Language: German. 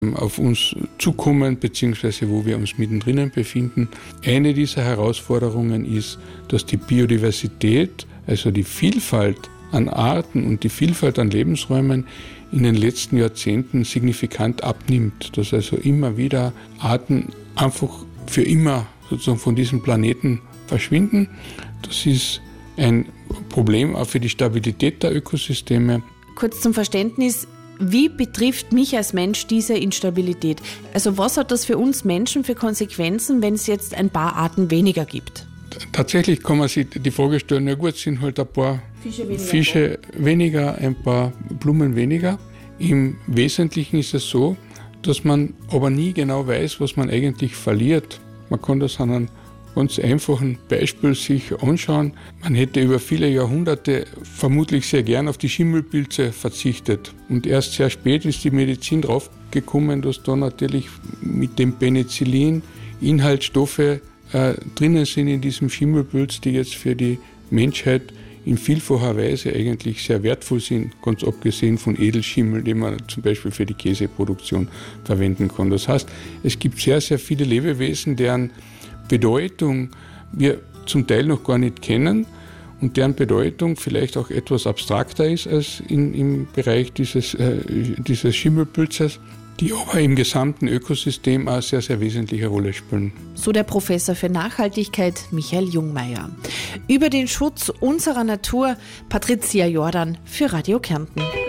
auf uns zukommen, beziehungsweise wo wir uns mittendrin befinden. Eine dieser Herausforderungen ist, dass die Biodiversität, also die Vielfalt an Arten und die Vielfalt an Lebensräumen in den letzten Jahrzehnten signifikant abnimmt. Dass also immer wieder Arten einfach für immer sozusagen von diesem Planeten verschwinden. Das ist ein Problem auch für die Stabilität der Ökosysteme. Kurz zum Verständnis, wie betrifft mich als Mensch diese Instabilität? Also was hat das für uns Menschen für Konsequenzen, wenn es jetzt ein paar Arten weniger gibt? Tatsächlich kann man sich die Frage stellen, na gut, sind halt ein paar Fische weniger, ein paar Blumen weniger. Im Wesentlichen ist es so, dass man aber nie genau weiß, was man eigentlich verliert. Man kann das an einem ganz einfachen Beispiel sich anschauen. Man hätte über viele Jahrhunderte vermutlich sehr gern auf die Schimmelpilze verzichtet. Und erst sehr spät ist die Medizin draufgekommen, dass da natürlich mit dem Penicillin Inhaltsstoffe drinnen sind in diesem Schimmelpilz, die jetzt für die Menschheit in vielfacher Weise eigentlich sehr wertvoll sind, ganz abgesehen von Edelschimmel, den man zum Beispiel für die Käseproduktion verwenden kann. Das heißt, es gibt sehr, sehr viele Lebewesen, deren Bedeutung wir zum Teil noch gar nicht kennen und deren Bedeutung vielleicht auch etwas abstrakter ist als im Bereich dieses Schimmelpilzes, die aber im gesamten Ökosystem eine sehr, sehr wesentliche Rolle spielen. So der Professor für Nachhaltigkeit Michael Jungmeier. Über den Schutz unserer Natur Patricia Jordan für Radio Kärnten.